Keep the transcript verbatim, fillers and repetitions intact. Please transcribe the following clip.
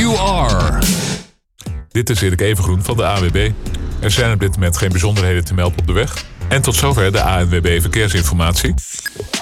you are. Dit is Erik Evengroen van de A N W B. Er zijn op dit moment geen bijzonderheden te melden op de weg. En tot zover de A N W B Verkeersinformatie.